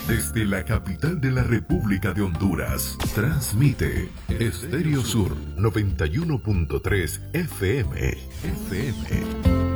Desde la capital de la República de Honduras, transmite Estéreo Sur 91.3 FM.